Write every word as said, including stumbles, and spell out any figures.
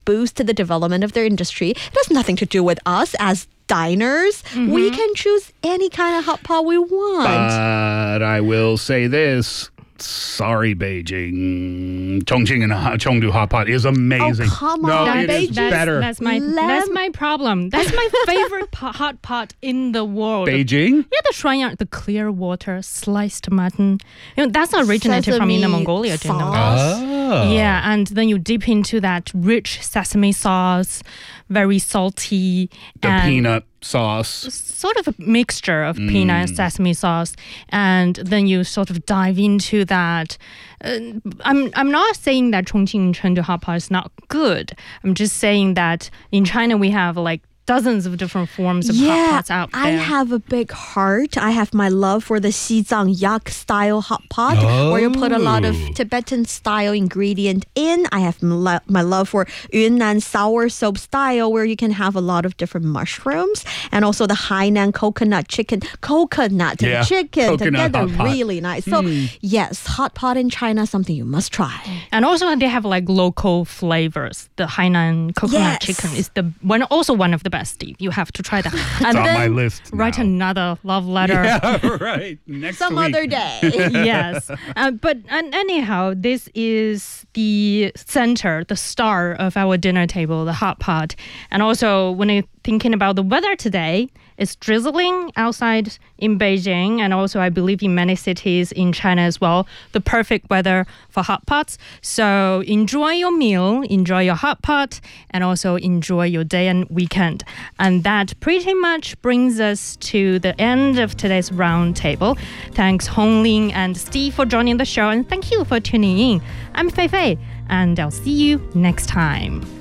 boost the development of their industry. It has nothing to do with us as diners. Mm-hmm. We can choose any kind of hot pot we want. But I will say this. Sorry, Beijing. Chongqing and Chengdu hot pot is amazing. Oh, come no, on. it is that's, better. That's my, that's my problem. That's my favorite po- hot pot in the world. Beijing? Yeah, the Shuanyang, the clear water, sliced mutton. You know, that's originated from Inner Mongolia. Do you know? Oh. Yeah, and then you dip into that rich sesame sauce, very salty. The and peanut sauce. Sort of a mixture of mm. peanut and sesame sauce. And then you sort of dive into that. Uh, I'm I'm not saying that Chongqing and Chengdu hot pot is not good. I'm just saying that in China we have like dozens of different forms of yeah, hot pots out there. I have a big heart. I have my love for the Xizang yak style hot pot oh. where you put a lot of Tibetan style ingredient in. I have my love for Yunnan sour soap style where you can have a lot of different mushrooms, and also the Hainan coconut chicken, coconut yeah, and chicken coconut together, hot pot. really nice. So mm. yes, hot pot in China, something you must try. And also they have like local flavors. The Hainan coconut yes. chicken is the one, also one of the best. Steve, you have to try that. It's and on then my list write now. another love letter. Yeah, right. Next Some week. other day. Yes. Uh, but and anyhow, this is the center, the star of our dinner table, the hot pot. And also, when you're thinking about the weather today, it's drizzling outside in Beijing, and also I believe in many cities in China as well. The perfect weather for hot pots. So enjoy your meal, enjoy your hot pot, and also enjoy your day and weekend. And that pretty much brings us to the end of today's round table. Thanks Hong Ling and Steve for joining the show, and thank you for tuning in. I'm Fei Fei, and I'll see you next time.